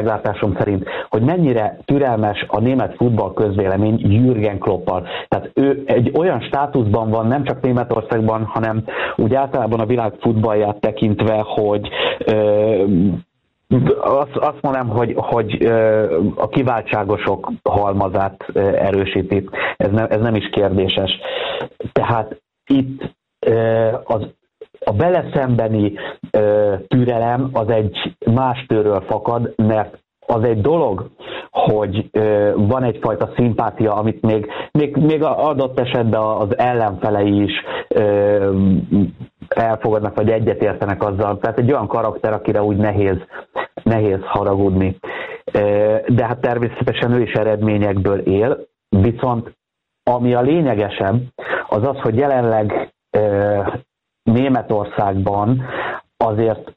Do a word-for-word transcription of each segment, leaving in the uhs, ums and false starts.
meglátásom szerint, hogy mennyire türelmes a német futball közvélemény Jürgen Kloppal. Tehát ő egy olyan státuszban van, nem csak Németországban, hanem úgy általában a világ futballját tekintve, hogy ö, azt, azt mondom, hogy, hogy a kiváltságosok halmazát erősíti. Ez nem, ez nem is kérdéses. Tehát itt az a vele szembeni ö, türelem az egy más tőről fakad, mert az egy dolog, hogy ö, van egyfajta szimpátia, amit még, még, még adott esetben az ellenfelei is ö, elfogadnak, vagy egyetértenek azzal. Tehát egy olyan karakter, akire úgy nehéz, nehéz haragudni. Ö, de hát természetesen ő is eredményekből él, viszont ami a lényegesebb, az az, hogy jelenleg ö, Németországban azért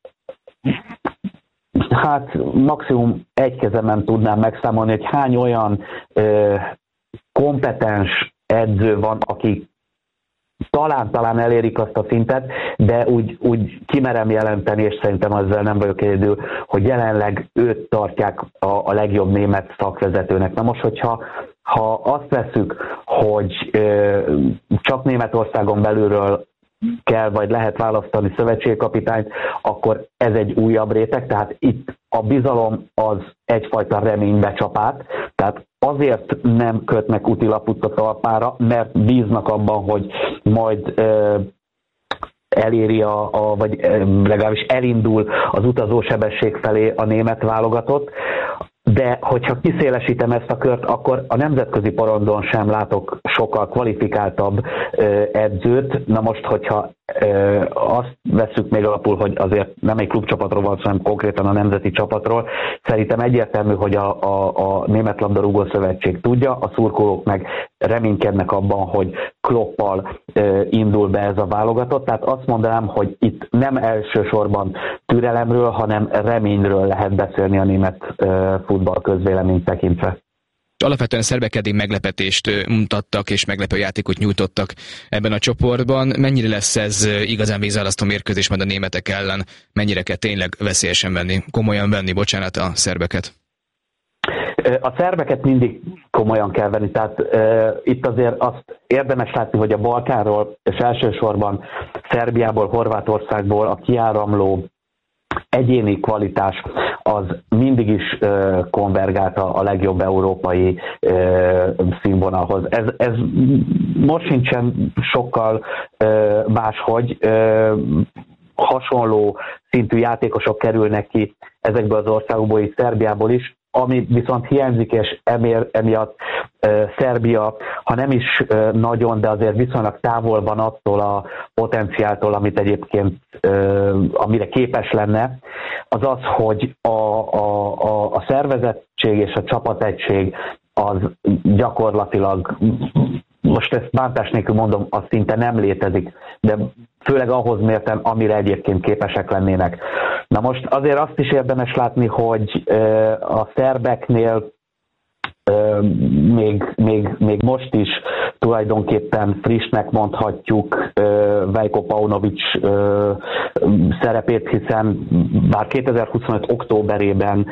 hát maximum egy kezemen tudnám megszámolni, hogy hány olyan ö, kompetens edző van, aki talán-talán elérik azt a szintet, de úgy, úgy kimerem jelenteni, és szerintem ezzel nem vagyok egyedül, hogy jelenleg őt tartják a, a legjobb német szakvezetőnek. Na most, hogyha ha azt vesszük, hogy ö, csak Németországon belülről kell vagy lehet választani szövetségkapitányt, akkor ez egy újabb réteg, tehát itt a bizalom az egyfajta reménybecsapát, tehát azért nem kötnek útilaput a talpára, mert bíznak abban, hogy majd ö, eléri a, a, vagy legalábbis elindul az utazósebesség felé a német válogatott, de hogyha kiszélesítem ezt a kört, akkor a nemzetközi porondon sem látok sokkal kvalifikáltabb ö, edzőt. Na most, hogyha ö, azt vesszük még alapul, hogy azért nem egy klubcsapatról van, hanem konkrétan a nemzeti csapatról, szerintem egyértelmű, hogy a, a, a Német Labdarúgó Szövetség tudja, a szurkolók meg reménykednek abban, hogy Kloppal ö, indul be ez a válogatott. Tehát azt mondanám, hogy itt nem elsősorban türelemről, hanem reményről lehet beszélni a német ö, futball közvéleményt tekintve. Alapvetően szerbek eddig meglepetést mutattak és meglepő játékot nyújtottak ebben a csoportban. Mennyire lesz ez igazán vízválasztó mérkőzés majd a németek ellen? Mennyire kell tényleg veszélyesen venni, komolyan venni, bocsánat, a szerbeket? A szerbeket mindig komolyan kell venni, tehát uh, itt azért azt érdemes látni, hogy a Balkánról, és elsősorban Szerbiából, Horvátországból a kiáramló egyéni kvalitás az mindig is uh, konvergált a, a legjobb európai uh, színvonalhoz. Ez, ez most sincsen sokkal uh, máshogy. Uh, hasonló szintű játékosok kerülnek ki ezekből az országokból, is Szerbiából is, ami viszont hiányzik, és emiatt, emiatt uh, Szerbia, ha nem is uh, nagyon, de azért viszonylag távol van attól a potenciáltól, amit egyébként, uh, amire képes lenne, az az, hogy a, a, a, a szervezettség és a csapategység az gyakorlatilag, most ezt bántás nélkül mondom, az szinte nem létezik, de főleg ahhoz mérten, amire egyébként képesek lennének. Na most azért azt is érdemes látni, hogy a szerbeknél még, még, még most is tulajdonképpen frissnek mondhatjuk Veljko Paunovic szerepét, hiszen bár kétezer-huszonöt októberében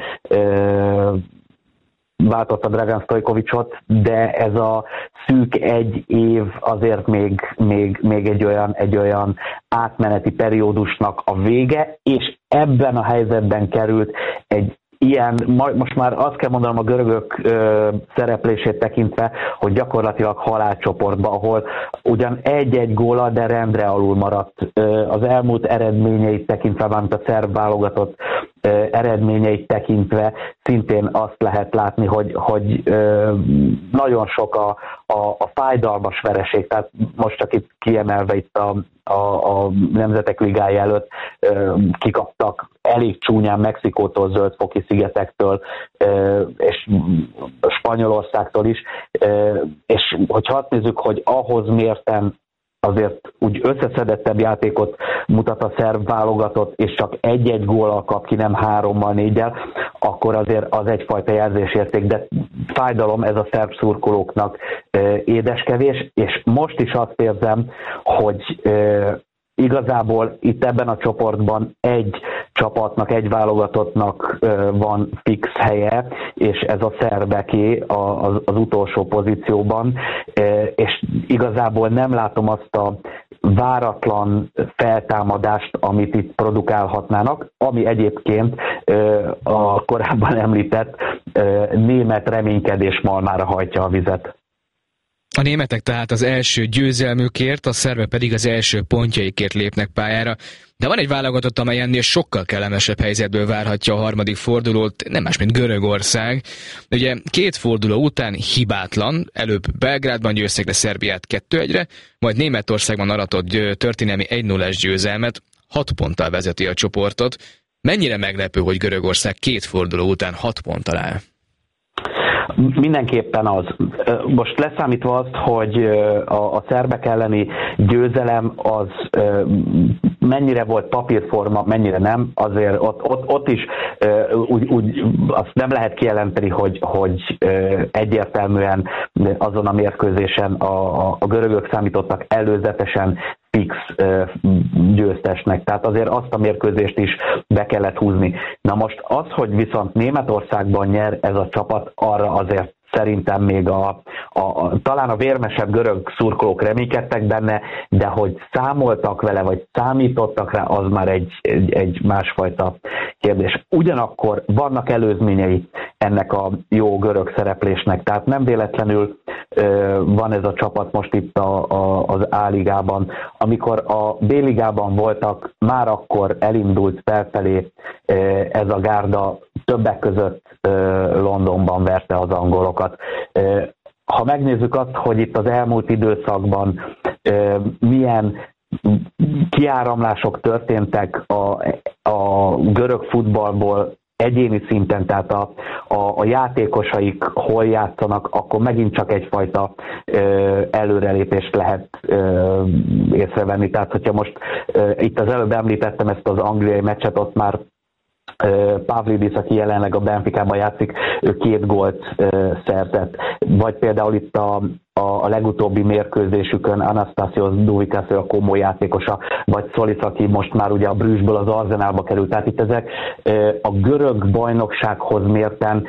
váltotta Dragan Stojkovićot, de ez a szűk egy év azért még, még, még egy, olyan, egy olyan átmeneti periódusnak a vége, és ebben a helyzetben került egy ilyen, most már azt kell mondanom a görögök ö, szereplését tekintve, hogy gyakorlatilag halálcsoportba, ahol ugyan egy-egy góla, de rendre alul maradt. Ö, az elmúlt eredményeit tekintve, valamint a szerb válogatott ö, eredményeit tekintve szintén azt lehet látni, hogy, hogy ö, nagyon sok a, a, a fájdalmas vereség, tehát most csak itt kiemelve itt a, a, a Nemzetek Ligája előtt ö, kikaptak elég csúnyán Mexikótól, Zöld-foki szigetektől, és Spanyolországtól is, és hogyha azt nézzük, hogy ahhoz mérten azért úgy összeszedettebb játékot mutat a szerb válogatott, és csak egy-egy góllal kap ki, nem hárommal, négyel, akkor azért az egyfajta jelzésérték, de fájdalom ez a szerb szurkolóknak édeskevés, és most is azt érzem, hogy igazából itt ebben a csoportban egy csapatnak, egy válogatottnak van fix helye, és ez a szerbeké az, az utolsó pozícióban, és igazából nem látom azt a váratlan feltámadást, amit itt produkálhatnának, ami egyébként a korábban említett német reménykedés malmára hajtja a vizet. A németek tehát az első győzelmükért, a szerbek pedig az első pontjaikért lépnek pályára, de van egy válogatott, amely ennél sokkal kellemesebb helyzetből várhatja a harmadik fordulót, nem más, mint Görögország. Ugye két forduló után hibátlan, előbb Belgrádban győztek le Szerbiát kettő egyre, majd Németországban aratott történelmi egy nullás győzelmet, hat ponttal vezeti a csoportot. Mennyire meglepő, hogy Görögország két forduló után hat ponttal áll? Mindenképpen az. Most leszámítva azt, hogy a, a szerbek elleni győzelem az mennyire volt papírforma, mennyire nem, azért ott, ott, ott is úgy, úgy azt nem lehet kijelenteni, hogy, hogy egyértelműen azon a mérkőzésen a, a, a görögök számítottak előzetesen fix győztesnek. Tehát azért azt a mérkőzést is be kellett húzni. Na most az, hogy viszont Németországban nyer ez a csapat, arra azért szerintem még a, a, a talán a vérmesebb görög szurkolók reménykedtek benne, de hogy számoltak vele, vagy számítottak rá, az már egy, egy, egy másfajta kérdés. Ugyanakkor vannak előzményei ennek a jó görög szereplésnek, tehát nem véletlenül ö, van ez a csapat most itt a, a, az A-ligában. Amikor a B-ligában voltak, már akkor elindult felfelé ö, ez a gárda, többek között ö, Londonban verte az angolokat. Ö, ha megnézzük azt, hogy itt az elmúlt időszakban ö, milyen kiáramlások történtek a, a görög futballból egyéni szinten, tehát a, a, a játékosaik hol játszanak, akkor megint csak egyfajta ö, előrelépést lehet ö, észrevenni. Tehát, hogyha most ö, itt az előbb említettem ezt az angliai meccset, ott már Pavlidis, aki jelenleg a Benficában játszik, ő két gólt szerzett. Vagy például itt a, a, a legutóbbi mérkőzésükön Anastasios Douvikas, a komoly játékosa, vagy Solis, aki most már ugye a Brüsszből az Arsenalba került. Tehát itt ezek a görög bajnoksághoz mérten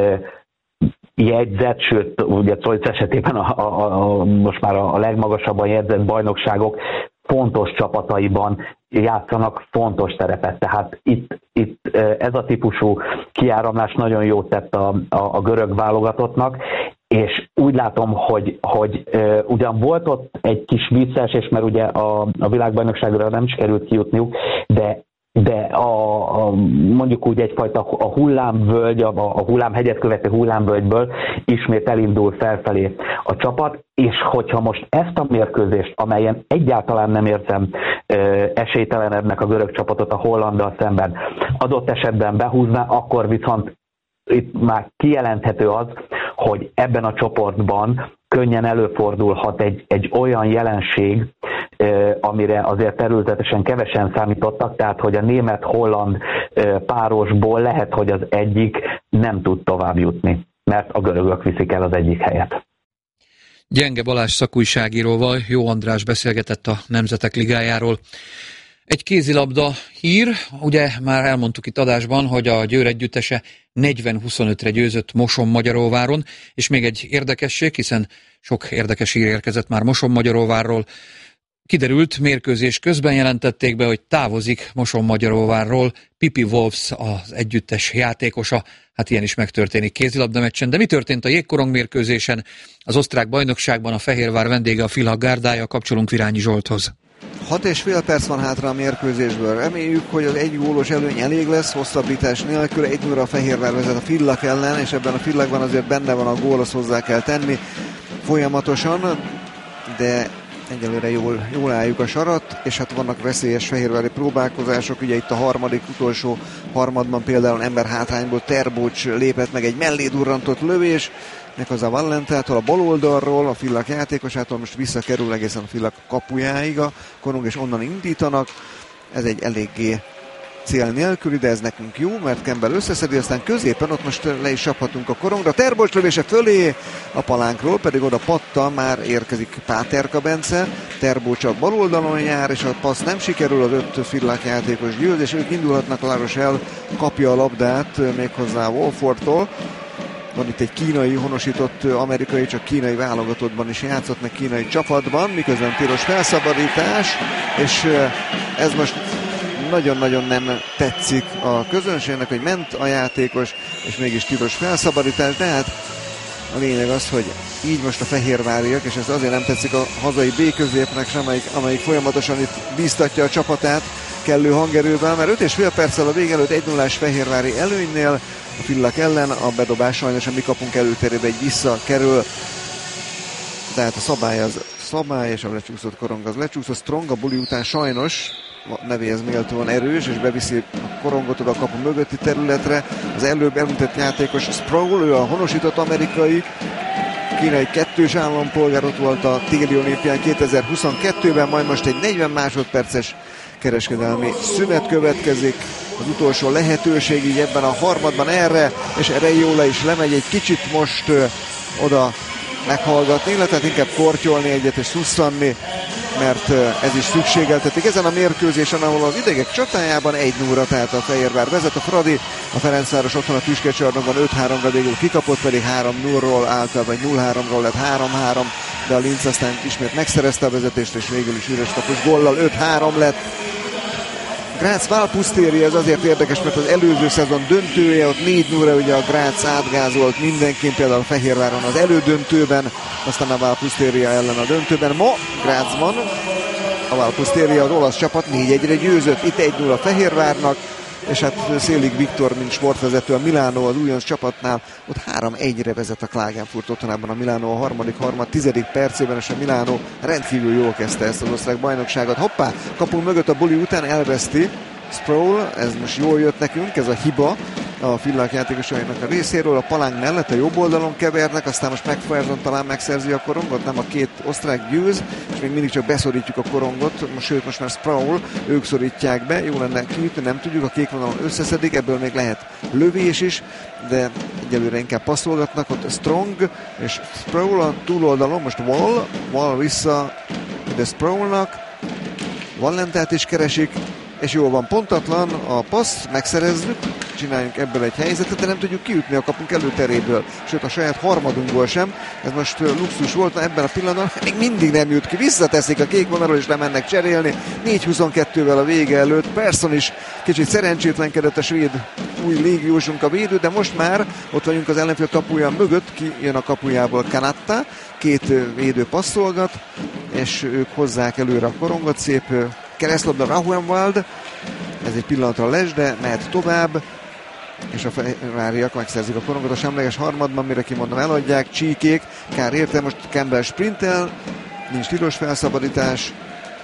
jegyzett, sőt, ugye Solis esetében a, a, a, most már a legmagasabban jegyzett bajnokságok fontos csapataiban játszanak fontos szerepet. Tehát itt, itt ez a típusú kiáramlás nagyon jót tett a, a, a görög válogatottnak, és úgy látom, hogy, hogy uh, ugyan volt ott egy kis visszaesés, mert ugye a, a világbajnokságra nem is került kijutniuk, de de a, a, mondjuk úgy egyfajta a hullámvölgy, a, a hullámhegyet követő hullámvölgyből ismét elindul felfelé a csapat, és hogyha most ezt a mérkőzést, amelyen egyáltalán nem érzem ö, esélytelenebbnek a görög csapatot a Hollanddal szemben, adott esetben behúzná, akkor viszont itt már kijelenthető az, hogy ebben a csoportban könnyen előfordulhat egy, egy olyan jelenség, amire azért területesen kevesen számítottak, tehát hogy a német-holland párosból lehet, hogy az egyik nem tud tovább jutni, mert a görögök viszik el az egyik helyet. Gyenge Balázs szakújságíróval Jó András beszélgetett a Nemzetek Ligájáról. Egy kézilabda hír, ugye már elmondtuk itt adásban, hogy a Győr együttese negyven huszonötre győzött Mosonmagyaróváron, és még egy érdekesség, hiszen sok érdekes hír érkezett már Mosonmagyaróvárról. Kiderült, mérkőzés közben jelentették be, hogy távozik Mosonmagyaróvárról Pipi Wolfs, az együttes játékosa. Hát ilyen is megtörténik kézilabda meccsen. De mi történt a jégkorong mérkőzésen? Az osztrák bajnokságban a Fehérvár vendége a Filha gárdája, kapcsolunk Virányi Zsolthoz. Hat és fél perc van hátra a mérkőzésből. Reméljük, hogy az egy gólos előny elég lesz, hosszabbítás nélkül. Egy nulla a Fehérvár vezet a Villach ellen, és ebben a Villachban azért benne van a gól, azt hozzá kell tenni folyamatosan, de egyelőre jól, jól álljuk a sarat, és hát vannak veszélyes fehérvári próbálkozások. Ugye itt a harmadik, utolsó harmadban például ember hátrányból Terbocs lépett meg egy mellé durrantott lövés, az a Vallentától, a bal oldalról, a Villach játékosától, most visszakerül egészen a Villach kapujáig a korong, és onnan indítanak. Ez egy eléggé cél nélküli, de ez nekünk jó, mert Campbell összeszedi, aztán középen ott most le is csaphatunk a korongra. Terbolcs lövése fölé, a palánkról pedig oda patta, már érkezik Páterka Bence. Terbolcs a bal oldalon jár, és a passz nem sikerül, az öt Fillák játékos győz, és ők indulhatnak, La Rochelle kapja a labdát méghozzá Wolfordtól. Van itt egy kínai honosított amerikai, csak kínai válogatottban is játszott, meg kínai csapatban, miközben tilos felszabadítás, és ez most nagyon-nagyon nem tetszik a közönségnek, hogy ment a játékos, és mégis tilos felszabadítás, de hát a lényeg az, hogy így most a fehérváriak, és ez azért nem tetszik a hazai B-középnek sem, amelyik, amelyik folyamatosan itt bíztatja a csapatát kellő hangerővel, mert öt és fél perccel a vége előtt egy nullás fehérvári előnynél, a Fillak ellen a bedobás sajnos a mi kapunk előterébe egy visszakerül, tehát a szabály az szabály, és a lecsúszott korong az lecsúszott. Strong a buli után sajnos nevéhez méltóan erős, és beviszi a korongot oda a kapu mögötti területre. Az előbb említett játékos Sproul, ő a honosított amerikai, kínai kettős állampolgár, ott volt a téli olimpián kétezer-huszonkettőben, majd most egy negyven másodperces kereskedelmi szünet következik. Az utolsó lehetőség így ebben a harmadban erre, és Reiola is lemegy egy kicsit most ö, oda meghallgatni, illetve inkább kortyolni egyet és szusszanni, mert ö, ez is szükségeltetik. Ezen a mérkőzésen, ahol az idegek csatájában egy nulla, tehát a Fehérvár vezet, a Fradi, a Ferencváros otthon a Tüskecsarnokban öt háromra végül kikapott, pedig három nullról által, vagy nulla háromról lett három három, de a Linz aztán ismét megszerezte a vezetést, és végül is üres kapus góllal öt három lett. Graz Valpusztéria, ez azért érdekes, mert az előző szezon döntője, ott négy nulla ugye a Graz átgázolt mindenként, például a Fehérváron az elődöntőben, aztán a Valpusztéria ellen a döntőben. Ma Grazban a Valpusztéria, az olasz csapat négy egyre győzött, itt egy nulla Fehérvárnak, és hát Szélig Viktor, mint sportvezető a Milánó az újonc csapatnál, ott három egyre vezet a Klagenfurt otthonában a Milánó a harmadik harmad tizedik percében, és a Milánó rendkívül jól kezdte ezt az osztrák bajnokságot. Hoppá, kapu mögött a buli után elveszti Sproul, ez most jól jött nekünk, ez a hiba a Fillak játékosainak a részéről, a palánk mellett a jobb oldalon kevernek, aztán most McPherson talán megszerzi a korongot, nem a két osztrák győz, és még mindig csak beszorítjuk a korongot, most, sőt most már Sproul, ők szorítják be, jó lenne kiütni, nem tudjuk, a kék vonalon összeszedik, ebből még lehet lövés is, de egyelőre inkább passzolgatnak, ott Strong és Sproul a túloldalon, most Wall, Wall vissza ide Sproulnak, Vallentát is keresik, és jól van, pontatlan a passz, megszerezzük, csináljunk ebből egy helyzetet, de nem tudjuk kiütni a kapunk előteréből, sőt a saját harmadunkból sem. Ez most luxus volt, na ebben a pillanatban még mindig nem jut ki, visszateszik a kék vonalról, és lemennek cserélni. négy huszonkettővel a vége előtt, Persson is kicsit szerencsétlenkedett, a svéd új légiósunk a védő, de most már ott vagyunk az ellenfél kapuja mögött, ki jön a kapujából Kanatta, két védő passzolgat, és ők hozzák előre a korongot, szép keresztlabda Rahuenwald, ez egy pillanatra les, de mehet tovább, és a fehérváriak megszerzik a korongot a semleges harmadban, mire kimondom, eladják, csíkék, kár érte, most Campbell sprintel, nincs tilos felszabadítás,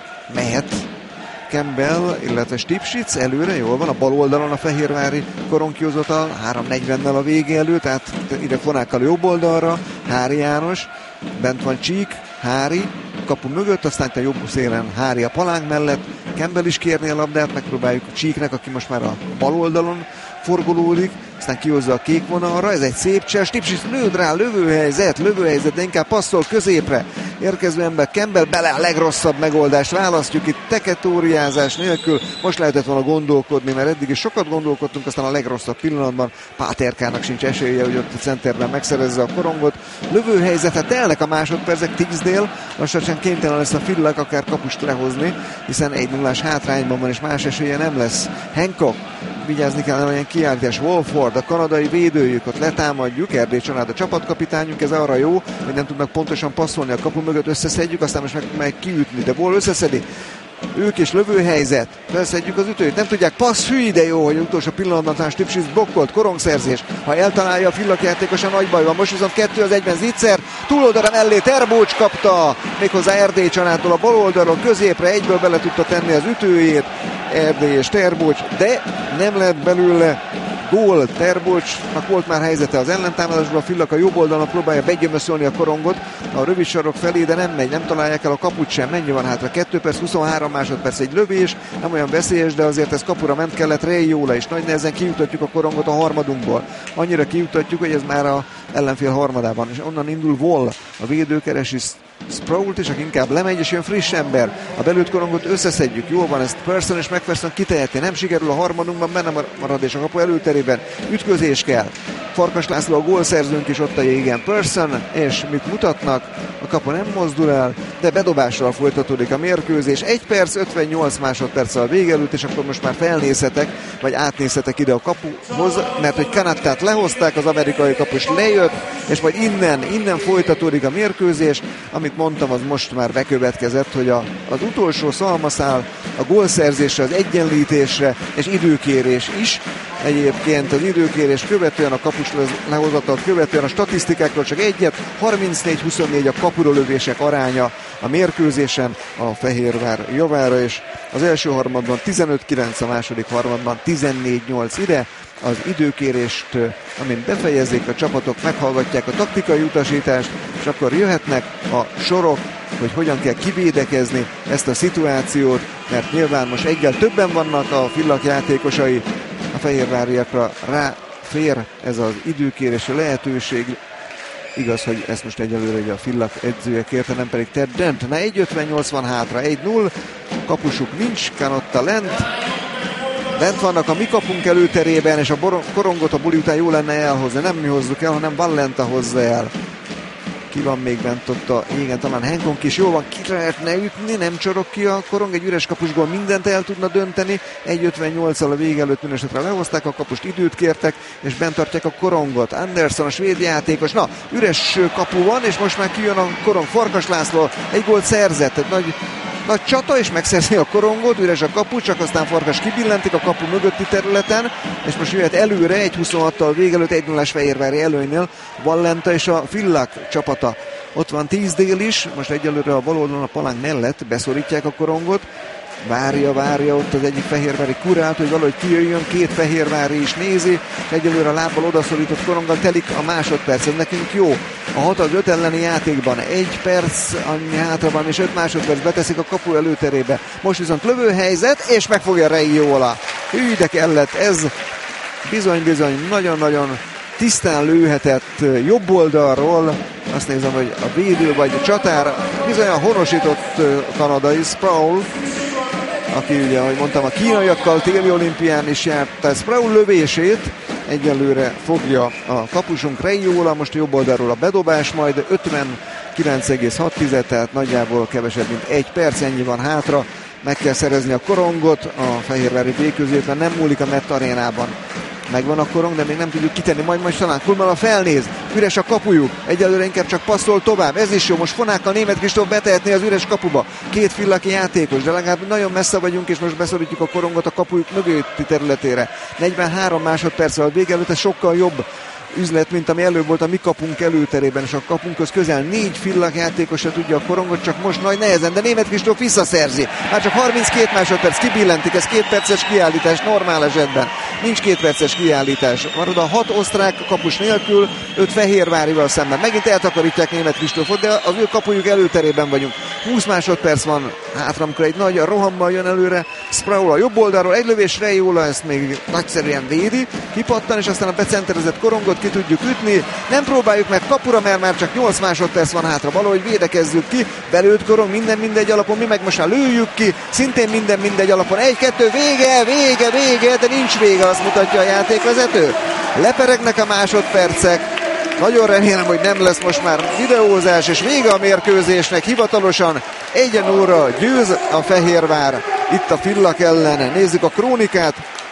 mehet Campbell, illetve Stipschitz előre, jól van, a bal oldalon a fehérvári koronkiozotal, három negyvennel a vége előtt, tehát ide fonákkal jobb oldalra, Hári János, bent van Csík, Hári, kapu mögött, aztán a jobb szélen Hári a palánk mellett, Campbell is kérni a labdát, megpróbáljuk Csíknek, aki most már a bal oldalon forgolódik, aztán kihozza a kék vonalra, ez egy szép csel, Stipschitz lőd rá, lövőhelyzet, lövőhelyzet, de inkább passzol középre, érkező ember Campbell bele a legrosszabb megoldást választjuk itt teketóriázás nélkül, most lehetett volna gondolkodni, mert eddig is sokat gondolkodtunk, aztán a legrosszabb pillanatban Páterkának sincs esélye, hogy ott a centerben megszerezze a korongot, lövőhelyzetet telnek a másodpercek, Tixdale lassan kénytelen lesz a Fillak akár kapust lehozni, hiszen egy nullás hátrányban van, és más esélye nem lesz. Hancock, vigyázni kellene, olyan kiállítás, Wolford, a kanadai védőjük, ott letámadjuk, Erdély Csanád a csapatkapitányunk, ez arra jó, hogy nem tudnak pontosan passzolni, a kapu mögött összeszedjük, aztán most meg, meg kiütni, de Wall összeszedi, ők is lövőhelyzet, felszedjük az ütőt, nem tudják, passz, hű, de jó, hogy utolsó pillanatban talán Stipschitz blokkolt, korongszerzés, ha eltalálja a Fillak játékosan, nagy baj van, most viszont kettő az egyben Zicser, túloldalra mellé Terbolcs kapta, méghozzá Erdély Csanádtól a bal oldalról középre, egyből bele tudta tenni az ütőjét, Erdély és Terbolcs, de nem lett belőle Gól, Terbolcsnak volt már helyzete az ellentámadásban, a Fillak a jobb oldalon próbálja begyömöszölni a korongot a rövid sarok felé, de nem megy, nem találják el a kaput sem. Mennyi van hátra? kettő perc, huszonhárom másodperc egy lövés, nem olyan veszélyes, de azért ez kapura ment kellett Rejóla, és nagy nehezen kijutatjuk a korongot a harmadunkból. Annyira kijutatjuk, hogy ez már a ellenfél harmadában, és onnan indul Wall, a védő keresi Sproult, és aki inkább lemegy, és jön friss ember. A belőtt korongot összeszedjük, jól van, ezt Person és McPherson kiteheti, nem sikerül a harmadunkban, benne marad, és a kapu előterében ütközés kell. Farkas László a gólszerzőnk is ott a jégen. Person, és mit mutatnak, a kapu nem mozdul el, de bedobással folytatódik a mérkőzés. egy perc, ötvennyolc másodperccel a vége előtt, és akkor most már felnézhetek, vagy átnézhetek ide a kapuhoz, mert hogy Kanattát lehozták, az amerikai kapus lejött, és majd innen, innen folytatódik a mérkőzés. Amit mondtam, az most már bekövetkezett, hogy a, az utolsó szalmaszál a gólszerzésre, az egyenlítésre és időkérés is. Egyébként az időkérés követően, a kapus lehozatat követően a statisztikákról csak egyet, harmincnégy huszonnégy a kapurolövések aránya a mérkőzésen a Fehérvár javára, és az első harmadban tizenöt kilenc, a második harmadban tizennégy nyolc ide. Az időkérést, amin befejezik, a csapatok meghallgatják a taktikai utasítást, és akkor jöhetnek a sorok, hogy hogyan kell kivédekezni ezt a szituációt, mert nyilván most egyel többen vannak a Fillak játékosai, a fehérváriakra ráfér ez az időkérési lehetőség. Igaz, hogy ezt most egyelőre a Fillak edzője kérte, nem pedig Ted Dent. Na, egy ötvennyolc van hátra, egy null, kapusuk nincs, Canotta lent. Bent vannak a mi kapunk előterében, és a korongot a buli után jó lenne elhozni. Nem mi hozzuk el, hanem Vallenta hozza el. Ki van még bent ott a jégen? Talán Hancock is. Jó van, ki lehetne ütni, nem csorog ki a korong. Egy üres kapusból mindent el tudna dönteni. egy ötvennyolccal a vége előtt mindesetre lehozták a kapust, időt kértek, és bent tartják a korongot. Anderson, a svéd játékos. Na, üres kapu van, és most már kijön a korong. Farkas László egy gólt szerzett. Egy nagy Nagy csata, és megszerzi a korongot, üres a kapu, csak aztán Farkas kibillentik a kapu mögötti területen, és most jöhet előre egy huszonhattal vége előtt egy nullás fehérvári előnynél Vallenta és a Fillak csapata. Ott van tíz dél is, most egyelőre a bal oldalon a palánk mellett beszorítják a korongot. Várja, várja ott az egyik fehérvári kurát, hogy valahogy kijöjjön, két fehérvári is nézi, és egyelőre a lábbal odaszorított koronggal telik a másodperc, ez nekünk jó. A hat az öt elleni játékban egy perc, annyi hátra van, és öt másodperc beteszik a kapu előterébe. Most viszont lövőhelyzet, és megfogja Reiola. Hű, de kellett, ez bizony-bizony nagyon-nagyon tisztán lőhetett jobb oldalról. Azt nézem, hogy a védő vagy a csatár, bizony a honosított kanadai Sproul, aki ugye, ahogy mondtam, a kínaiakkal téli olimpián is járt, tehát Sproul lövését egyelőre fogja a kapusunk Reiola, most jobb oldalról a bedobás, majd ötvenkilenc egész hat, tehát nagyjából kevesebb, mint egy perc, ennyi van hátra, meg kell szerezni a korongot, a fehérvári végközétlen nem múlik a Met arénában. Megvan a korong, de még nem tudjuk kitenni, majd majd talán Kulmala felnéz, üres a kapujuk, egyelőre inkább csak passzol tovább, ez is jó, most Fonákkal Németh Kristóf betehetné az üres kapuba, két fillaki játékos, de legalább nagyon messze vagyunk, és most beszorítjuk a korongot a kapujuk mögötti területére. negyvenhárom másodperccel a vége előtt, ez sokkal jobb üzlet, mint ami előbb volt a mi kapunk előterében, és a kapunkhoz közel négy Fillak játékosa tudja a korongot, csak most nagy nehezen, de Németh Kristóf visszaszerzi. Már csak harminckét másodperc, kibillentik, ez két perces kiállítás normál esetben. Nincs két perces kiállítás. Marad a hat osztrák kapus nélkül, öt fehérvárival szemben. Megint eltakarítják Németh Kristófot, de az ő kapujuk előterében vagyunk. húsz másodperc van hátra, amikor egy nagy rohammal jön előre Sproul a jobb oldalról, egy lövés Reiola ezt még nagyszerűen védi, kipattan, és aztán a becenterezett korongot ki tudjuk ütni. Nem próbáljuk meg kapura, mert már csak nyolc másodperc van hátra. Valahogy védekezzük ki. Belőtt korong, minden mindegy alapon, mi meg most már lőjük ki. Szintén minden mindegy alapon. Egy-kettő, vége, vége, vége, de nincs vége, azt mutatja a játékvezető. Leperegnek a másodpercek. Nagyon remélem, hogy nem lesz most már videózás, és vége a mérkőzésnek. Hivatalosan egy nullra győz a Fehérvár itt a Fillak ellen. Nézzük a krónikát.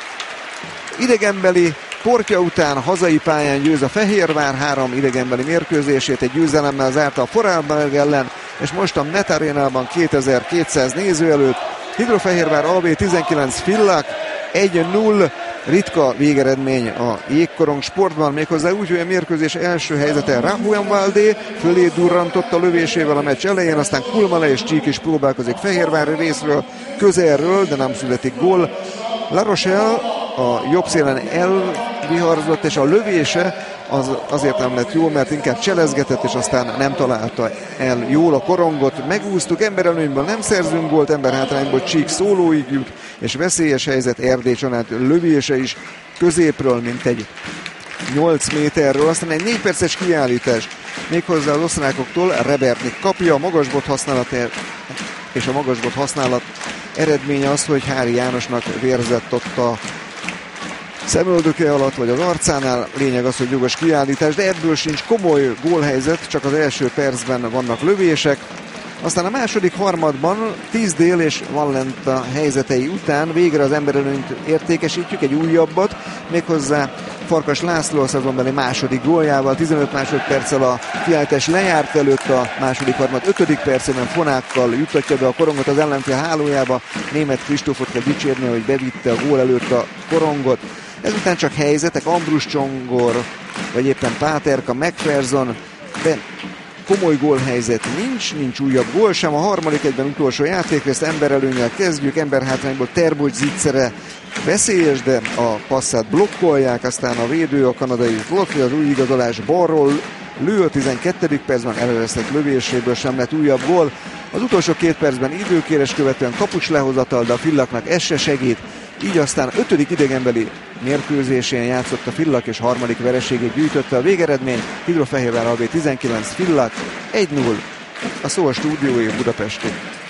Idegenbeli portja után hazai pályán győz a Fehérvár, három idegenbeli mérkőzését egy győzelemmel zárta a Vorarlberg ellen, és most a Met Arénában kétezer-kétszáz néző előtt. Hidrofehérvár á bé tizenkilenc Fillak, egy null, ritka végeredmény a jégkorong sportban, méghozzá úgy, hogy a mérkőzés első helyzete Rahuan Valdé fölé durrantott a lövésével a meccs elején, aztán Kulmala és Csík is próbálkozik fehérvári részről, közelről, de nem születik gól. La Rochelle a jobb szélen viharzott, és a lövése az azért nem lett jó, mert inkább cselezgetett, és aztán nem találta el jól a korongot. Megúsztuk, emberelőnyből nem szerzünk gólt, emberhátrányból Csík szólóig jut, és veszélyes helyzet Erdély Csanád lövése is középről, mint egy nyolc méterről, aztán egy négy perces kiállítás méghozzá az osztrákoktól. Rebernik kapja, a magasbot használat és a magasbot használat eredménye az, hogy Hári Jánosnak vérzett ott a szemöldöke alatt, vagy az arcánál. Lényeg az, hogy jogos kiállítás, de ebből sincs komoly gólhelyzet, csak az első percben vannak lövések. Aztán a második harmadban Tisdale és Vallenta helyzetei után végre az emberelőnyt értékesítjük, egy újabbat, méghozzá Farkas László a szezonbeli második góljával. tizenöt másodperccel a kiállítás lejárt előtt, a második harmad ötödik percében fonákkal juttatja be a korongot az ellenfél hálójába. Németh Kristófot kell dicsérni, hogy bevitte a gól előtt a korongot. Ezután csak helyzetek, Ambrus Csongor, vagy éppen Páterka, McPherson, de komoly gólhelyzet nincs, nincs újabb gól sem. A harmadik egyben utolsó játékrészt emberelőnnyel kezdjük, emberhátrányból Terbocs Zicsere veszélyes, de a passzát blokkolják, aztán a védő, a kanadai Zolfi, az új igazolás balról lő a tizenkettedik percben, előresztett lövéséből sem lett újabb gól. Az utolsó két percben időkérés követően kapucs lehozatal, de a Fillaknak ez se segít. Így aztán ötödik idegenbeli mérkőzésén játszott a Fillak, és harmadik vereségét gyűjtötte. A végeredmény Hidrofehérvár á bé tizenkilenc, Fillak egy null. A szó a stúdiói Budapesti.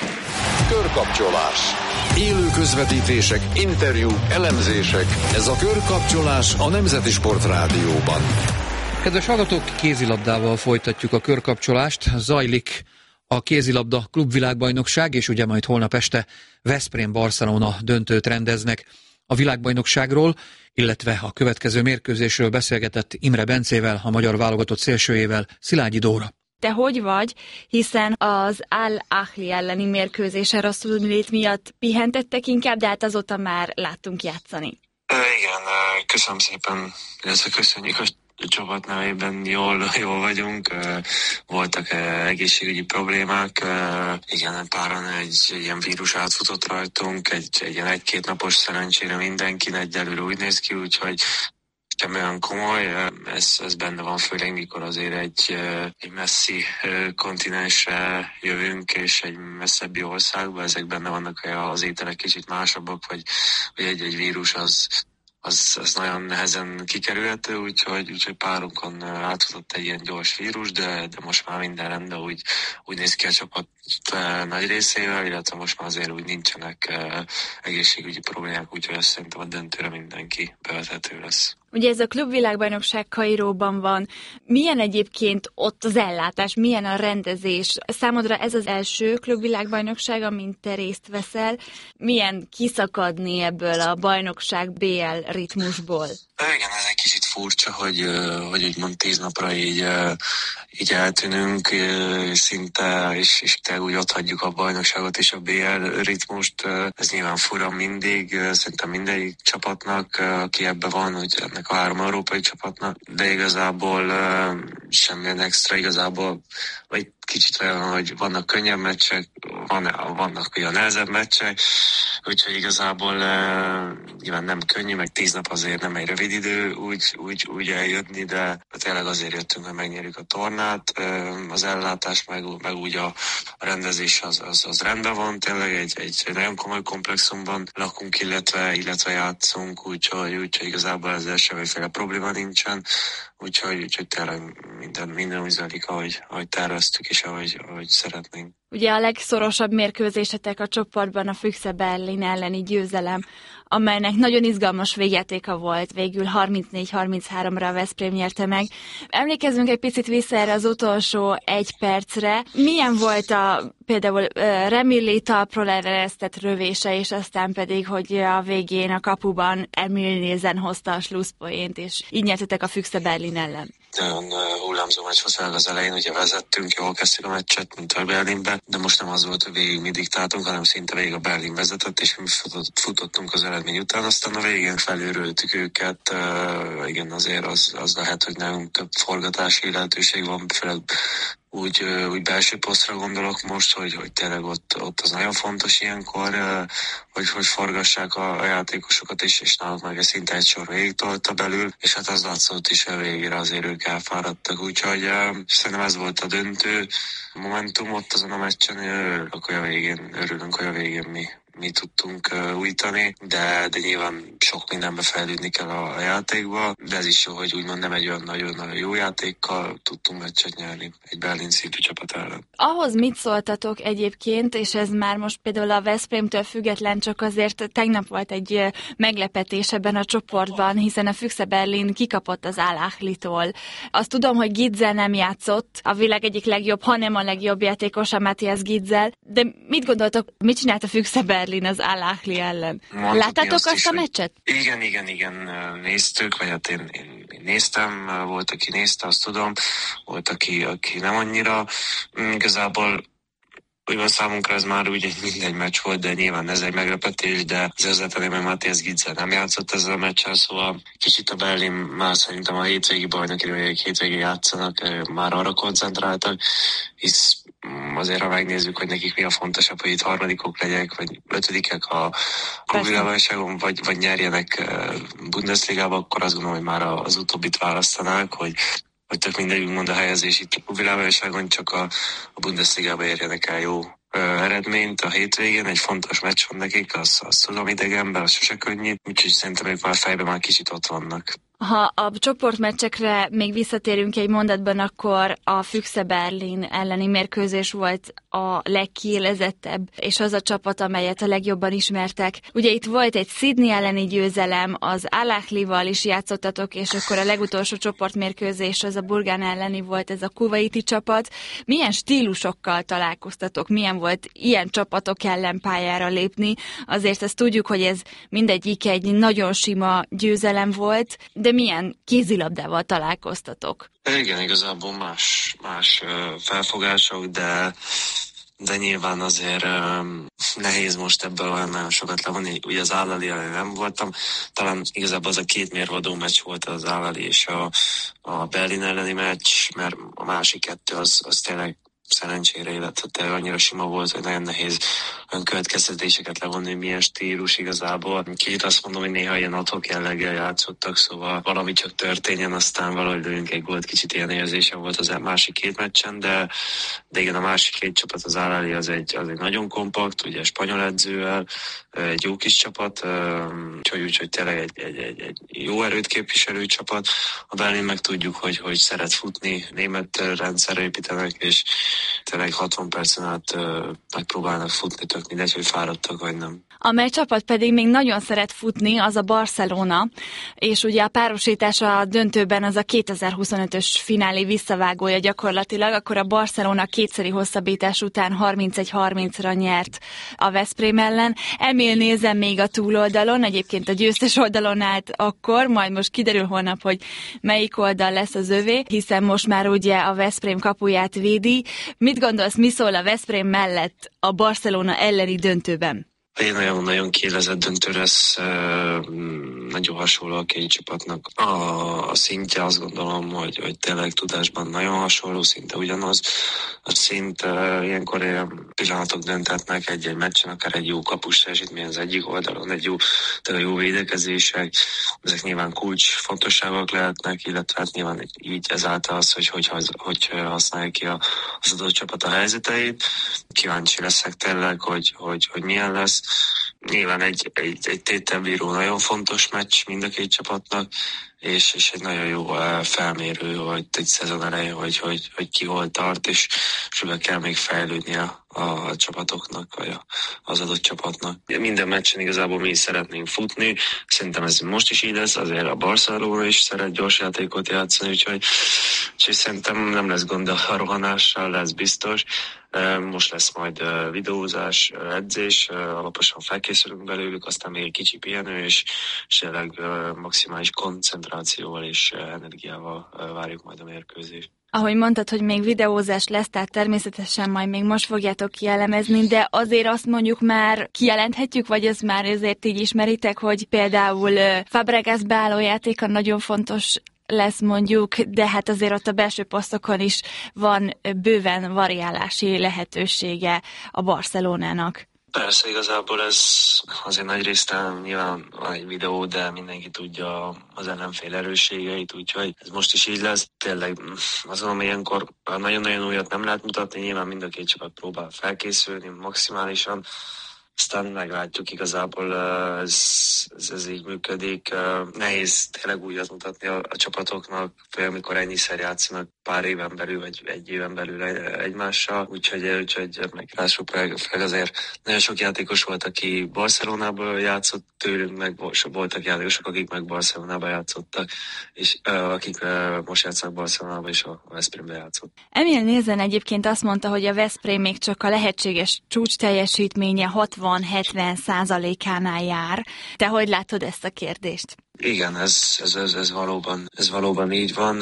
Körkapcsolás. Élő közvetítések, interjúk, elemzések. Ez a Körkapcsolás a Nemzeti Sport Rádióban. Kedves hallgatók, kézilabdával folytatjuk a körkapcsolást. Zajlik a kézilabda klubvilágbajnokság, és ugye majd holnap este Veszprém-Barcelona döntőt rendeznek. A világbajnokságról, illetve a következő mérkőzésről beszélgetett Imre Bencével, a magyar válogatott szélsőjével, Szilágyi Dóra. Te hogy vagy? Hiszen az Al-Ahli elleni mérkőzésen rosszul lét miatt pihentettek inkább, de hát azóta már láttunk játszani. Uh, igen, uh, köszönöm szépen, illetve köszönjük a csapat nevében, jól, jól vagyunk. Uh, voltak uh, egészségügyi problémák, uh, igen, páran egy, egy ilyen vírus átfutott rajtunk, egy, egy ilyen egy-két napos szerencsére mindenkinek egyelőre úgy néz ki, úgyhogy sem olyan komoly, ez, ez benne van, főleg mikor azért egy, egy messzi kontinensre jövünk, és egy messzebbi országba, ezek benne vannak, az ételek kicsit másabbak, vagy, vagy egy-egy vírus az, az, az nagyon nehezen kikerülhető, úgyhogy, úgyhogy párunkon átfutott egy ilyen gyors vírus, de, de most már minden rendben, úgy, úgy néz ki a csapat nagy részével, illetve most már azért úgy nincsenek egészségügyi problémák, úgyhogy azt szerintem a döntőre mindenki bevethető lesz. Ugye ez a klubvilágbajnokság Kairóban van. Milyen egyébként ott az ellátás, milyen a rendezés? Számodra ez az első klubvilágbajnokság, amin te részt veszel. Milyen kiszakadni ebből a bajnokság bé el ritmusból? Igen, ez egy kicsit furcsa, hogy, hogy úgymond tíz napra így, így eltűnünk szinte, és, és te úgy ott hagyjuk a bajnokságot és a bé el ritmust. Ez nyilván fura mindig, szerintem mindegyik csapatnak, aki ebben van, hogy ennek a három európai csapatnak, de igazából semmilyen extra, igazából vagy kicsit olyan, hogy vannak könnyebb meccsek, van, vannak olyan nehezebb meccsek, úgyhogy igazából nyilván nem könnyű, meg tíz nap azért nem egy rövid idő úgy, úgy, úgy eljönni, de tényleg azért jöttünk, hogy megnyerjük a tornát. Az ellátás, meg, meg úgy a rendezés az, az, az rendben van, tényleg egy, egy nagyon komoly komplexumban lakunk, illetve, illetve játszunk, úgyhogy, úgyhogy igazából ezzel semmiféle probléma nincsen, úgyhogy, úgyhogy tényleg minden, minden úgy zajlik, ahogy, ahogy terveztük és ahogy, ahogy szeretnénk. Ugye a legszorosabb mérkőzésetek a csoportban a Füchse Berlin elleni győzelem, amelynek nagyon izgalmas végjátéka volt, végül harmincnégy harminchárom-ra a Veszprém nyerte meg. Emlékezzünk egy picit vissza erre az utolsó egy percre. Milyen volt a például Remilli talpról eresztett rövése, és aztán pedig, hogy a végén a kapuban Emil Nielsen hozta a slusszpoént, és így nyertetek a Füchse Berlin ellen? Nagyon hullámzó meccs volt az elején, ugye vezettünk, jól kezdtük a meccset, mint a Berlinbe, de most nem az volt, hogy végig mi diktáltunk, hanem szinte végig a Berlin vezetett, és mi futott, futottunk az eredmény után, aztán a végén felülröltük őket. Uh, igen, azért az, az lehet, hogy nagyon több forgatási lehetőség van, főleg úgy, úgy belső posztra gondolok most, hogy, hogy tényleg ott, ott az nagyon fontos ilyenkor, hogy, hogy forgassák a, a játékosokat is, és náluk meg szinte egy sor végig tolta belül, és hát az látszott is, a végére azért ők elfáradtak, úgyhogy szerintem ez volt a döntő momentum ott azon a meccsen, örülök, hogy a végén, örülünk, hogy a végén mi mi tudtunk uh, újítani, de, de nyilván sok mindenbe fejlődni kell a, a játékba, de ez is jó, hogy úgymond nem egy olyan nagyon-nagyon jó játékkal tudtunk meccset nyerni egy Berlin szintű csapat ellen. Ahhoz mit szóltatok egyébként, és ez már most például a Veszprémtől független, csak azért tegnap volt egy meglepetés ebben a csoportban, hiszen a Füchse Berlin kikapott az Al-Ahlitól. Azt tudom, hogy Gitzel nem játszott, a világ egyik legjobb, hanem a legjobb játékosa Matthias Gitzel, de mit gondoltok, mit csinált a Füchse Berlin az Al-Ahli ellen? Mondhatni Láttátok azt, is, a meccset? Igen, igen, igen, néztük, vagy hát én, én, én néztem, volt, aki nézte, azt tudom, volt, aki, aki nem annyira. Igazából olyan számunkra ez már úgy mindegy meccs volt, de nyilván ez egy meglepetés, de az ezzel mert Matthias Gitzel nem játszott ezzel a meccsen, szóval kicsit a Berlin már szerintem a hétvégi bajnoki, vagy egy hétvégi játszanak, már arra koncentráltak, hisz azért, ha megnézzük, hogy nekik mi a fontosabb, hogy itt harmadikok legyek, vagy ötödikek a klubvilágbajnokságon, vagy, vagy nyerjenek Bundesligába, akkor azt gondolom, hogy már az utóbbit választanák, hogy hogy tök mindegy, mond a helyezés itt a világbajnokságon, csak a, a Bundesligába érjenek el jó ö, eredményt a hétvégén, egy fontos meccs van nekik, az, az tudom idegenben, az sose könnyű, úgyhogy szerintem ők már fejben már kicsit ott vannak. Ha a csoportmeccsekre még visszatérünk egy mondatban, akkor a Füchse Berlin elleni mérkőzés volt a legkiélezettebb, és az a csapat, amelyet a legjobban ismertek. Ugye itt volt egy Sydney elleni győzelem, az Al-Ahlival is játszottatok, és akkor a legutolsó csoportmérkőzés az a Burgán elleni volt, ez a kuvaiti csapat. Milyen stílusokkal találkoztatok? Milyen volt ilyen csapatok ellen pályára lépni? Azért ezt tudjuk, hogy ez mindegyik egy nagyon sima győzelem volt, de milyen kézilabdával találkoztatok? Igen, igazából más, más felfogások, de, de nyilván azért um, nehéz most ebből olyan nagyon sokat levonni. Ugye az Al-Ahli ellen nem voltam, talán igazából az a két mérvadó meccs volt az Al-Ahli és a, a Berlin elleni meccs, mert a másik kettő az, az tényleg szerencsére, illetve annyira sima volt, hogy nagyon nehéz olyan következtetéseket levonni, hogy milyen stílus igazából. Kicsit azt mondom, hogy néha ilyen adhok jelleggel játszottak, szóval valami csak történjen, aztán valahogy lőjünk egy gólt, kicsit ilyen érzésem volt az másik két meccsen, de, de igen, a másik két csapat, az Al-Ahli az egy, az egy nagyon kompakt, ugye spanyol edzővel, egy jó kis csapat, úgyhogy, úgyhogy tényleg egy, egy, egy, egy jó erőt képviselő csapat. A Berlin meg tudjuk, hogy, hogy szeret futni, német rendszerre építenek, és tényleg hatvan percen át uh, megpróbálnak futni, tök mindegy, hogy fáradtak vagy nem. Amely csapat pedig még nagyon szeret futni, az a Barcelona, és ugye a párosítás a döntőben az a kétezer-huszonötös finálé visszavágója gyakorlatilag, akkor a Barcelona kétszeri hosszabbítás után harmincegy harmincra nyert a Veszprém ellen. Emil nézem még a túloldalon, egyébként a győztes oldalon állt akkor, majd most kiderül holnap, hogy melyik oldal lesz az övé, hiszen most már ugye a Veszprém kapuját védi. Mit gondolsz, mi szól a Veszprém mellett a Barcelona elleni döntőben? Én nagyon-nagyon kiélezett döntő lesz, nagyon hasonló a két csapatnak. A, a szintje azt gondolom, hogy, hogy tényleg tudásban nagyon hasonló, szinte ugyanaz. A szint ilyenkor ilyen pillanatok döntetnek egy-egy meccsen, akár egy jó kapus teljesítmény az egyik oldalon, egy jó, tényleg jó védekezések. Ezek nyilván kulcs fontosságok lehetnek, illetve hát nyilván így ezáltal az, hogy, hogy, hogy használja ki az adott csapat a helyzeteit. Kíváncsi leszek tényleg, hogy, hogy, hogy milyen lesz. Nyilván egy, egy, egy tételbíró nagyon fontos meccs mind a két csapatnak, és, és egy nagyon jó felmérő, hogy egy szezon elején, hogy, hogy, hogy ki hol tart, és, és be kell még fejlődni a, a csapatoknak, vagy a, az adott csapatnak. Minden meccsen igazából mi is szeretnénk futni, szerintem ez most is így lesz, azért a Barcelona is szeret gyors játékot játszani, úgyhogy, úgyhogy szerintem nem lesz gond a rohanással, lesz biztos. Most lesz majd videózás, edzés, alaposan felkészülünk belőlük, aztán még egy kicsi pihenő, és, és tényleg maximális koncentrációval és energiával várjuk majd a mérkőzést. Ahogy mondtad, hogy még videózás lesz, tehát természetesen majd még most fogjátok kielemezni, de azért azt mondjuk már kijelenthetjük, vagy ez már azért így ismeritek, hogy például Fabregas beálló játéka nagyon fontos lesz mondjuk, de hát azért ott a belső posztokon is van bőven variálási lehetősége a Barcelonának. Persze, igazából ez azért nagy részt nyilván van egy videó, de mindenki tudja az ellenfél erősségeit, úgyhogy ez most is így lesz. Tényleg azon, hogy ilyenkor nagyon-nagyon újat nem lehet mutatni, nyilván mind a két csapat próbál felkészülni maximálisan, aztán meglátjuk igazából, ez, ez, ez így működik. Nehéz tényleg újat mutatni a, a csapatoknak, főleg amikor ennyiszer játszanak pár éven belül, vagy egy éven belül egymással. Úgyhogy, úgyhogy meglássuk, főleg azért nagyon sok játékos volt, aki Barcelonából játszott tőlünk, meg voltak játékosok, akik meg Barcelonában játszottak, és uh, akik uh, most játszanak Barcelonában, és a Veszprémbe játszott. Emil Nielsen egyébként azt mondta, hogy a Veszprém még csak a lehetséges csúcs teljesítménye hatvan-hetven százalékánál jár. Te hogy látod ezt a kérdést? Igen, ez, ez, ez, ez, valóban, ez valóban így van.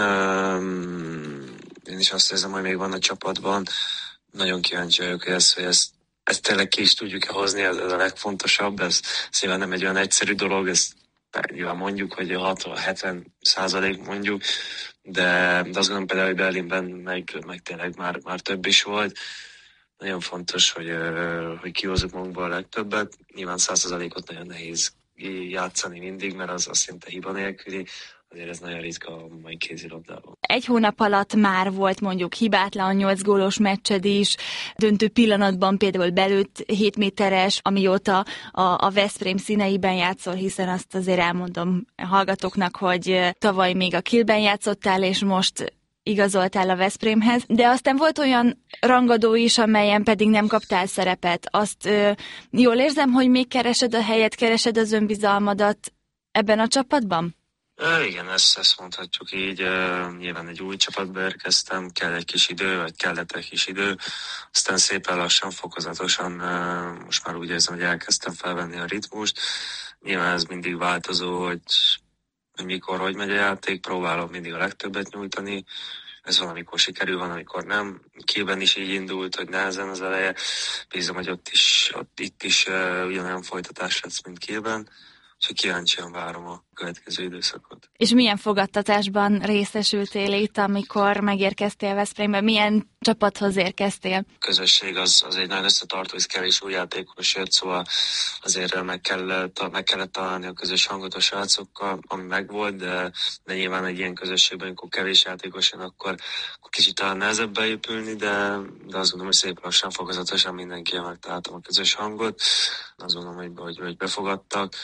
Én is azt érzem, hogy még van a csapatban. Nagyon kíváncsi vagyok, hogy ezt, hogy ezt, ezt tényleg ki is tudjuk-e hozni, ez, ez a legfontosabb. Ez szívesen nem egy olyan egyszerű dolog, ezt nyilván mondjuk, hogy hatvan-hetven százalék mondjuk, de, de azt gondolom például, hogy Berlinben meg, meg tényleg már, már több is volt. Nagyon fontos, hogy, hogy kihozzuk magunkból a legtöbbet. Nyilván száz százalékot nagyon nehéz játszani mindig, mert az, az szinte hiba nélküli. Azért ez nagyon ritka a mai kézilabdában. Egy hónap alatt már volt mondjuk hibátlan nyolc gólos meccsed is, döntő pillanatban például belőtt hét méteres, amióta a, a Veszprém színeiben játszol, hiszen azt azért elmondom a hallgatóknak, hogy tavaly még a Kielben játszottál, és most igazoltál a Veszprémhez, de aztán volt olyan rangadó is, amelyen pedig nem kaptál szerepet. Azt ö, jól érzem, hogy még keresed a helyet, keresed az önbizalmadat ebben a csapatban? É, igen, ezt, ezt mondhatjuk így. Uh, nyilván egy új csapatba érkeztem, kell egy kis idő, vagy kellett egy kis idő. Aztán szépen lassan, fokozatosan uh, most már úgy érzem, hogy elkezdtem felvenni a ritmust. Nyilván ez mindig változó, hogy hogy mikor, hogy megy a játék, próbálom mindig a legtöbbet nyújtani. Ez van, amikor sikerül, van, amikor nem. Kielben is így indult, hogy nehezen az eleje. Bízom, hogy ott is, ott, itt is uh, ugyanolyan folytatás lesz, mint Kielben. Úgyhogy kíváncsian várom a következő időszakot. És milyen fogadtatásban részesültél itt, amikor megérkeztél Veszprémbe? Milyen csapathoz érkeztél? A közösség az, az egy nagyon összetartó, és kevés új játékos jött, szóval azért meg kellett, meg kellett találni a közös hangot a srácokkal, ami megvolt, de, de nyilván egy ilyen közösségben, amikor kevés játékos jön, akkor, akkor kicsit talán nehezebb beépülni, de, de azt gondolom, hogy szép lassan, fokozatosan mindenki megtaláltam a közös hangot. Azt gondolom, hogy, hogy, hogy befogadtak,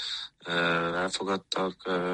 elfogadtak.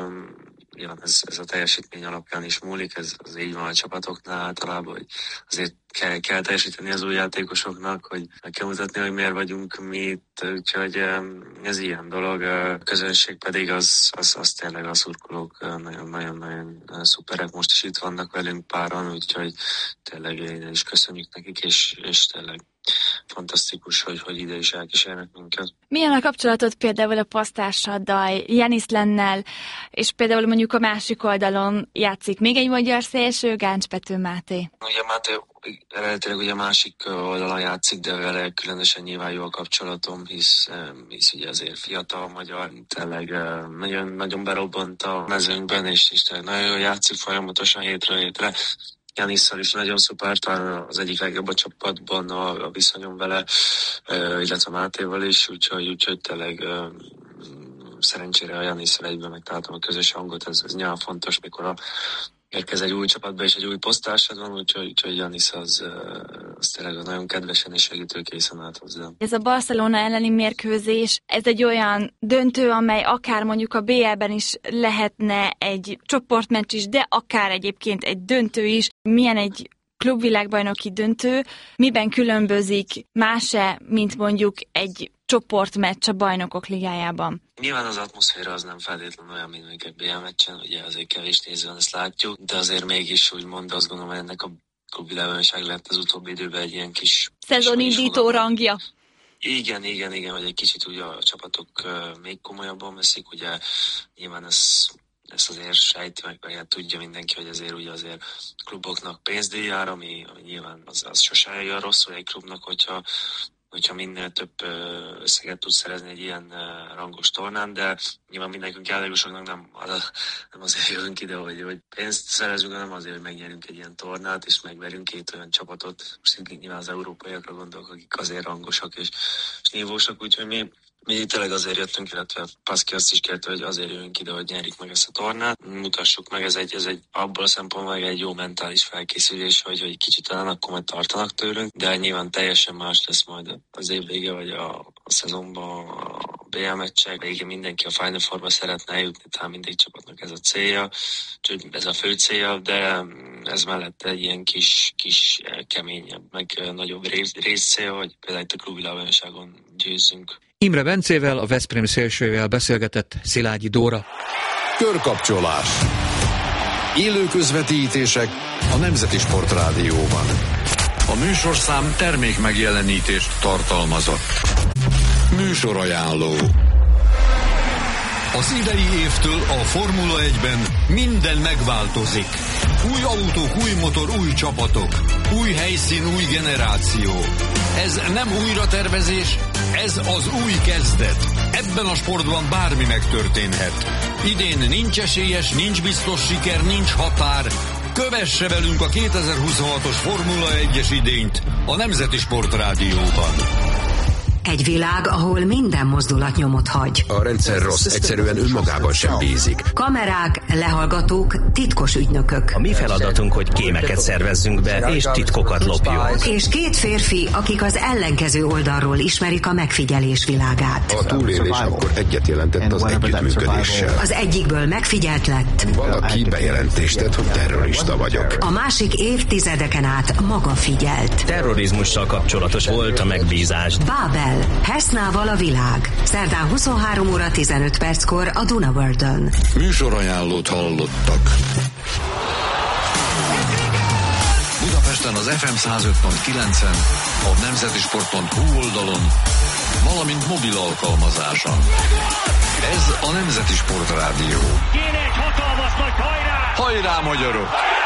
Nyilván ez, ez a teljesítmény alapján is múlik, ez az így van a csapatoknál általában, hogy azért kell, kell teljesíteni az új játékosoknak, hogy meg kell mutatni, hogy miért vagyunk mi itt, úgyhogy ez ilyen dolog. A közönség pedig az, az, az tényleg a szurkolók nagyon-nagyon szuperek, most is itt vannak velünk páran, úgyhogy tényleg én is köszönjük nekik, és, és tényleg fantasztikus, hogy, hogy ide is elkísérnek minket. Milyen a kapcsolatod például a pasztársaddal, Janis Lennel, és például mondjuk a másik oldalon játszik még egy magyar szélső, Gáncs Pető Máté? Ugye Máté eredetileg ugye a másik oldalon játszik, de vele különösen nyilván jó a kapcsolatom, hisz, hisz ugye azért fiatal magyar, tényleg nagyon, nagyon berobbant a mezőnkben, és, és nagyon jól játszik folyamatosan hétről hétre. Janisszal is nagyon szuper, talán az egyik legjobb a csapatban a, a viszonyom vele, illetve Mátéval is, úgyhogy, úgyhogy tényleg szerencsére a Janisszal egyben megtaláltam a közös hangot, ez, ez nyilván fontos, mikor a érkez egy új csapatba, és egy új posztársad van, úgyhogy, úgyhogy Janis az, az tényleg nagyon kedvesen és segítőkészen állt hozzá. Ez a Barcelona elleni mérkőzés, ez egy olyan döntő, amely akár mondjuk a bé el-ben is lehetne egy csoportmeccs is, de akár egyébként egy döntő is. Milyen egy klubvilágbajnoki döntő, miben különbözik más-e, mint mondjuk egy csoportmeccs a Bajnokok Ligájában? Nyilván az atmoszféra az nem feltétlenül olyan, mint egy bé el meccsen, ugye azért kevés néző van, ezt látjuk, de azért mégis úgymond azt gondolom, hogy ennek a klubvilágbajnokság lett az utóbbi időben egy ilyen kis... Szezonindító rangja. Igen, igen, igen, hogy egy kicsit ugye a csapatok uh, még komolyabban veszik, ugye nyilván ez... Ezt azért sejti, meg, meg hát tudja mindenki, hogy azért ugye azért kluboknak pénzdíj jár, ami, ami nyilván az, az sose jön rosszul egy klubnak, hogyha hogyha minél több összeget tudsz szerezni egy ilyen rangos tornán, de nyilván mindenkünk játékosoknak nem, nem azért jövünk ide, hogy, hogy pénzt szerezünk, hanem azért, hogy megnyerünk egy ilyen tornát, és megverünk két olyan csapatot. Most nyilván az európaiakra gondolok, akik azért rangosak és, és nívósak, úgyhogy mi Mi tényleg azért jöttünk, illetve Paszki azt is kérte, hogy azért jövünk ide, hogy nyerjük meg ezt a tornát. Mutassuk meg, ez egy, ez egy abból a szempontból meg egy jó mentális felkészülés, hogy, hogy kicsit talán akkor majd tartanak tőlünk, de nyilván teljesen más lesz majd az év vége, vagy a, a szezonban a bé el meccsek. Végén mindenki a Final Fourba szeretne eljutni, tehát mindig csapatnak ez a célja, úgyhogy ez a fő célja, de ez mellett egy ilyen kis, kis keményebb, meg nagyobb rész, részcél, hogy például itt a klubvilágbajnokságon győzzünk. Imre Bencével, a Veszprém szélsőjével beszélgetett Szilágyi Dóra. Körkapcsolás. Élő közvetítések a Nemzeti Sport Rádióban. A műsorszám termék megjelenítést tartalmazott. Műsorajánló. Az idei évtől a Formula egyben minden megváltozik. Új autók, új motor, új csapatok. Új helyszín, új generáció. Ez nem újratervezés, ez az új kezdet. Ebben a sportban bármi megtörténhet. Idén nincs esélyes, nincs biztos siker, nincs határ. Kövesse velünk a kétezer-huszonhatos Formula egyes idényt a Nemzeti Sport Rádióban. Egy világ, ahol minden mozdulat nyomot hagy. A rendszer rossz, egyszerűen önmagában sem bízik. Kamerák, lehallgatók, titkos ügynökök. A mi feladatunk, hogy kémeket szervezzünk be, és titkokat lopjunk. És két férfi, akik az ellenkező oldalról ismerik a megfigyelés világát. A túlélés akkor egyet jelentett az együttműködéssel. Az egyikből megfigyelt lett. Valaki bejelentést tett, hogy terrorista vagyok. A másik évtizedeken át maga figyelt. Terrorizmussal kapcsolatos volt a megbízás. Bábel. Hesznával a világ. Szerdán huszonhárom óra tizenöt perckor a Dunavördön. Műsorajánlót hallottak. Budapesten az ef em száz öt pont kilencen, a nemzetisport pont hu oldalon, valamint mobil alkalmazáson. Ez a Nemzeti Sport Rádió. Kéne egy hatalmas nagy hajrá! Hajrá, magyarok!